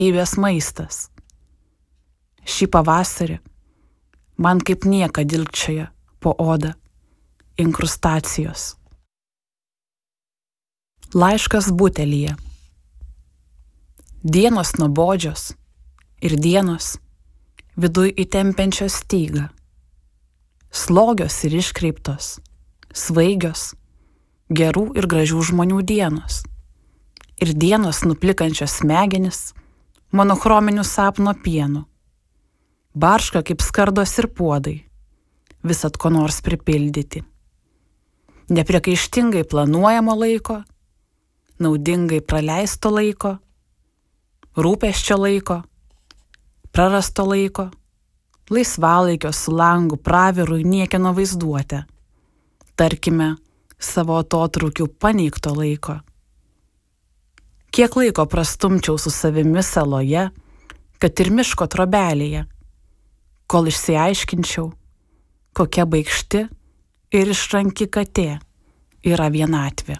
gyvės maistas. Šį pavasarį man kaip nieka dilgčioja po odą inkrustacijos. Laiškas butelyje. Dienos nuobodžios ir dienos viduj įtempiančios stygą. Slogios ir iškreiptos, svaigios, gerų ir gražių žmonių dienos. Ir dienos nuplikančios smegenis monochrominių sapno pienų. Barška kaip skardos ir puodai, visat ko nors pripildyti. Nepriekaištingai planuojamo laiko, naudingai praleisto laiko, rūpesčio laiko, prarasto laiko, laisvalaikio su langu praviru į niekieno vaizduotę, tarkime, savo atotrūkių paneigto laiko. Kiek laiko prastumčiau su savimi saloje, kad ir miško trobelėje, kol išsiaiškinčiau, kokia baikšti ir išranki katė yra vienatvė.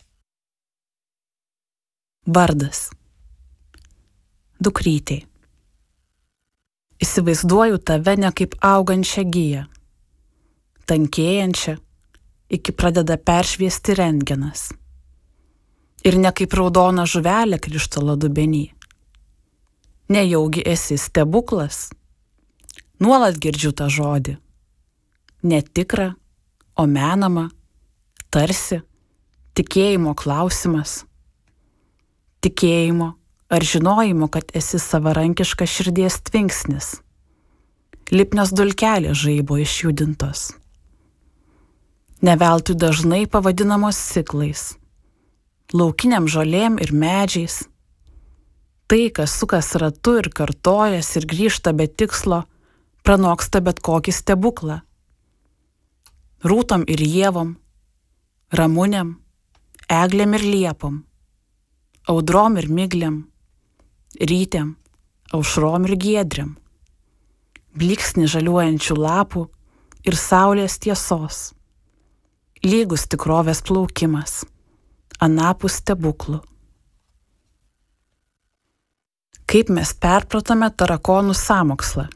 Vardas. Dukrytei. Įsivaizduoju tave ne kaip augančią giją, tankėjančią, iki pradeda peršviesti rentgenas. Ir ne kaip raudona žuvelė krištolo dubenį. Nejaugi esi stebuklas? Nuolat girdžiu tą žodį. Netikra, o menama, tarsi, tikėjimo klausimas. Tikėjimo ar žinojimo, kad esi savarankiškas širdies tvinksnis. Lipnios dulkelės žaibo išjudintos. Neveltui dažnai pavadinamos ciklais, laukiniam žolėm ir medžiais. Tai, kas sukas ratu ir kartojas ir grįžta be tikslo, pranoksta bet kokį stebuklą. Rūtom ir ievom, ramunėm, eglėm ir liepom, audrom ir miglėm, rytėm, aušrom ir giedriam, blyksnį žaliuojančių lapų ir saulės tiesos, lygus tikrovės plaukimas, anapus stebuklų. Kaip mes perpratome tarakonų sąmokslą.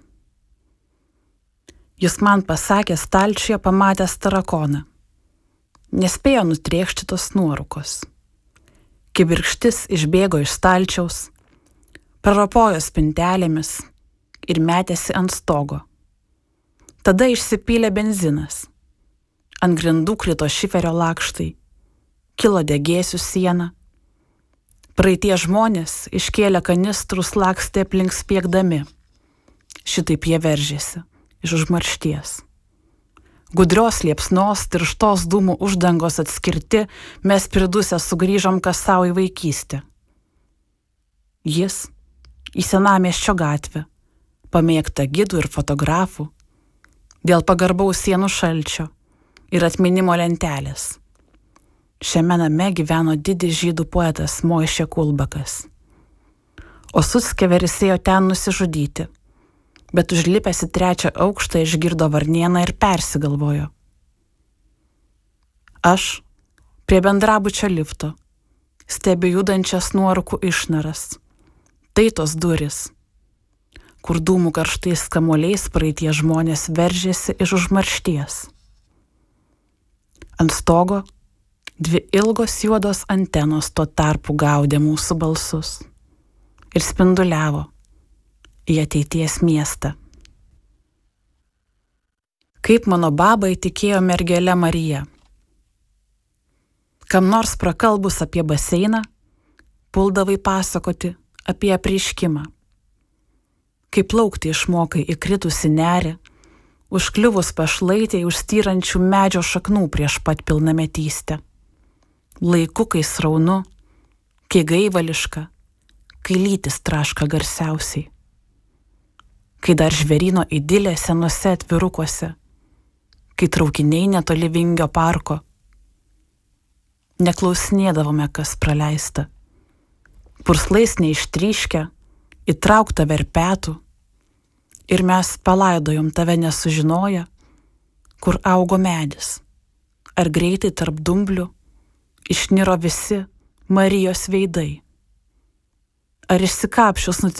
Jis man pasakė stalčiuje pamatęs tarakoną. Nespėjo nutrėkšti tos nuorūkos. Kibirkštis išbėgo iš stalčiaus, prarapojo spintelėmis ir metėsi ant stogo. Tada išsipylė benzinas. Ant grindų krito šiferio lakštai, kilo degėsių siena. Praeitie žmonės iškėlė kanistrus lakstė aplink spiegdami. Šitaip jie veržėsi iš užmaršties. Gudrios liepsnos, tirštos dūmų uždangos atskirti, mes pridusę sugrįžom kas savo į vaikystę. Jis į senamiesčio gatvę, pamėgtą gidų ir fotografų, dėl pagarbaus sienų šalčio ir atminimo lentelės. Šiame name gyveno didis žydų poetas Moišė Kulbakas. O Suckeveris ėjo ten nusižudyti, bet užlipęs į 3. aukštą išgirdo varnieną ir persigalvojo. Aš prie bendrabučio lifto stebiu judančias nuorūkų išnaras. Tai tos durys, kur dūmų karštais kamuoliais praeitie žmonės veržėsi iš užmaršties. Ant stogo 2 ilgos juodos antenos tuo tarpu gaudė mūsų balsus ir spinduliavo į ateities miestą. Kaip mano baba įtikėjo mergelė Marija. Kam nors prakalbus apie baseiną, puldavai pasakoti apie apreiškimą. Kaip plaukti išmokai įkritusi nerį, užkliuvus pašlaitei užstyrančių medžio šaknų prieš pat pilnametystę. Laiku, kai sraunu, kai gaivališka, kai lytis traška garsiausiai. Kai dar žvėryno idilė senuose atvirukuose, kai traukiniai netoli Vingio parko. Neklausinėdavome, kas praleista. Purslais neištryškę, įtraukta verpetų, ir mes palaidojom tave nesužinoję, kur augo medis. Ar greitai tarp dumblių išniro visi Marijos veidai. Ar išsikapšius